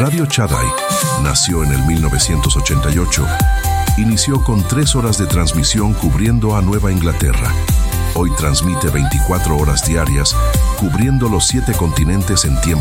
Radio Shaddai nació en el 1988. Inició con 3 horas de transmisión cubriendo a Nueva Inglaterra. Hoy transmite 24 horas diarias, cubriendo los 7 continentes en tiempo